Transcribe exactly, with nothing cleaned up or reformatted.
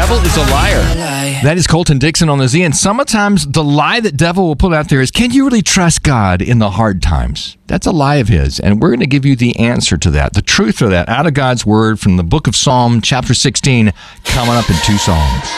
devil is a liar. That is Colton Dixon on the Z. And sometimes the lie that devil will put out there is, can you really trust God in the hard times? That's a lie of his. And we're going to give you the answer to that, the truth of that, out of God's word from the book of Psalm, chapter sixteen, coming up in two songs.